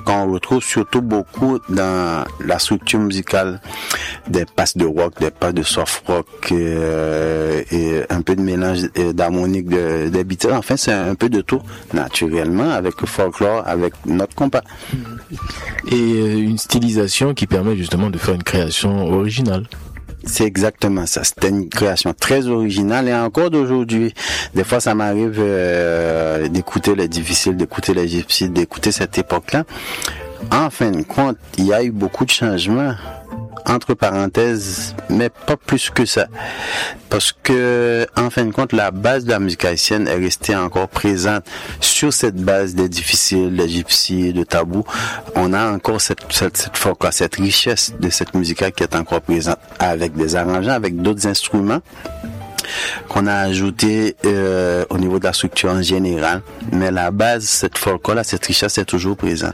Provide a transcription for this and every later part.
qu'on retrouve surtout beaucoup dans la structure musicale des passes de rock, des passes de soft rock, et un peu de mélange d'harmonique des Beatles. Enfin, c'est un peu de tout, naturellement, avec le folklore, avec notre compas. Et une stylisation qui permet justement de faire une création originale. C'est exactement ça. C'était une création très originale et encore d'aujourd'hui. Des fois, ça m'arrive d'écouter les difficiles, d'écouter les gypsies, d'écouter cette époque-là. En fin de compte, il y a eu beaucoup de changements, entre parenthèses, mais pas plus que ça. Parce que, en fin de compte, la base de la musique haïtienne est restée encore présente sur cette base des difficiles, des gypsies, de tabous. On a encore cette richesse de cette musique qui est encore présente avec des arrangements, avec d'autres instruments qu'on a ajouté au niveau de la structure en général. Mais la base, cette folk-là, cette richesse est toujours présente.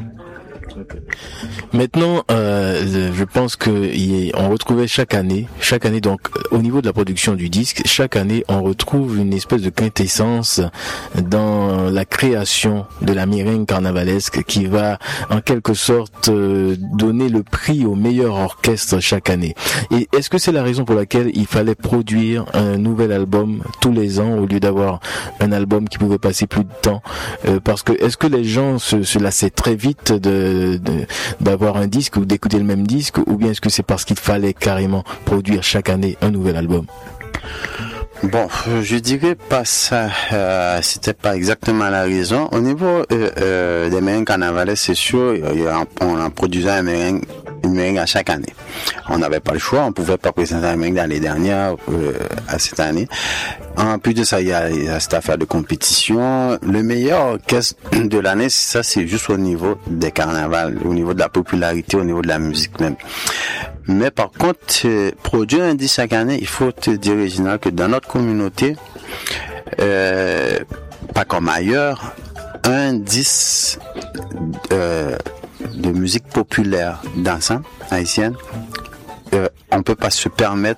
Maintenant, je pense que on retrouvait chaque année donc au niveau de la production du disque, chaque année on retrouve une espèce de quintessence dans la création de la meringue carnavalesque qui va en quelque sorte donner le prix au meilleur orchestre chaque année. Et est-ce que c'est la raison pour laquelle il fallait produire un nouvel album tous les ans au lieu d'avoir un album qui pouvait passer plus de temps, parce que est-ce que les gens se lassaient très vite d'avoir un disque ou d'écouter le même disque, ou bien est-ce que c'est parce qu'il fallait carrément produire chaque année un nouvel album? Bon, je dirais pas ça, c'était pas exactement la raison. Au niveau des meringues carnavalais, c'est sûr, on en produisait une meringue à chaque année. On n'avait pas le choix, on pouvait pas présenter la meringue l'année dernière à cette année. En plus de ça, il y a cette affaire de compétition. Le meilleur orchestre de l'année, ça c'est juste au niveau des carnavals, au niveau de la popularité, au niveau de la musique même. Mais par contre, produire un disque chaque année, il faut te dire, Réginald, que dans notre communauté, pas comme ailleurs, un disque de musique populaire dansant haïtienne, on peut pas se permettre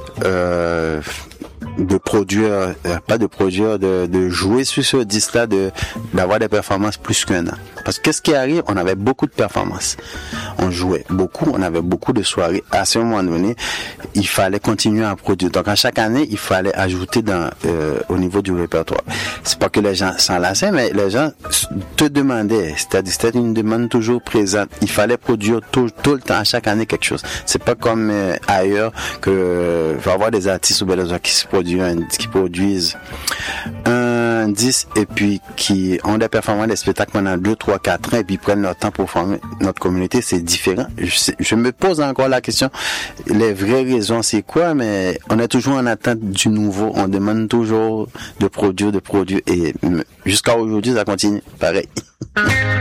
de jouer sur ce disque-là, d'avoir des performances plus qu'un an. Parce que qu'est-ce qui arrive? On avait beaucoup de performances. On jouait beaucoup, on avait beaucoup de soirées. À ce moment donné, il fallait continuer à produire. Donc, à chaque année, il fallait ajouter au niveau du répertoire. C'est pas que les gens s'en lassaient, mais les gens te demandaient. C'est-à-dire, c'était une demande toujours présente. Il fallait produire tout le temps, à chaque année, quelque chose. C'est pas comme ailleurs que il va y avoir des artistes ou des gens qui produisent un disque et puis qui ont des performances, des spectacles pendant 2, 3, 4 ans et puis prennent leur temps pour former notre communauté. C'est différent. Je me pose encore la question, les vraies raisons c'est quoi, mais on est toujours en attente du nouveau, on demande toujours de produire et jusqu'à aujourd'hui ça continue pareil.